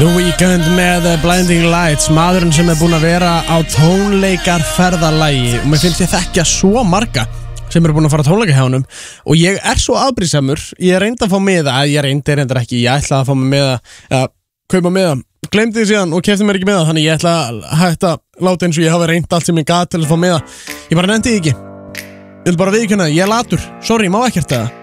The Weeknd með Blinding Lights, maðurinn sem búinn að vera á tónleikarferðalagi og mér finnst ég þekkja svo marga sem búinn að fara tónleika hjá honum og ég svo afbrýðsamur, ég reyndi að fá miða, ég reyndar ekki, ég ætlaði að fá mig miða, kaupa miða, glemdi því síðan og kefti mér ekki miða, þannig ég ætla að hætta láta eins og ég hafi reynd allt sem ég gat til að fá miða, ég bara nefndi því ekki, ég vil bara viðurkenna, ég latur, sorry, má ekkert það.